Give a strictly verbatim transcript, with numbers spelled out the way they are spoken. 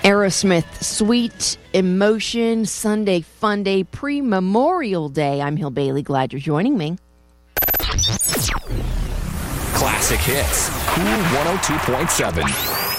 Aerosmith, Sweet Emotion, Sunday Fun Day, pre-Memorial Day. I'm Hill Bailey. Glad you're joining me. Classic Hits, Cool one oh two point seven.